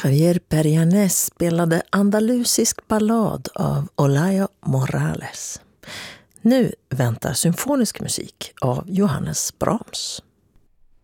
Javier Perianes spelade andalusisk ballad av Olayo Morales. Nu väntar symfonisk musik av Johannes Brahms.